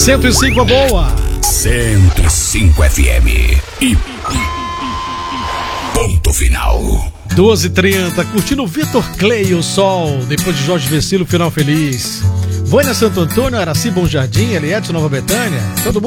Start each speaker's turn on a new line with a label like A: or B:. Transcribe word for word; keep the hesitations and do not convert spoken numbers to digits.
A: cento e cinco boa.
B: cento e cinco F M. E ponto final.
A: doze e trinta, curtindo Vitor Clay, o Sol, depois de Jorge Vecilo, Final Feliz. Voina Santo Antônio, Araci Bom Jardim, Eliette Nova Betânia, todo mundo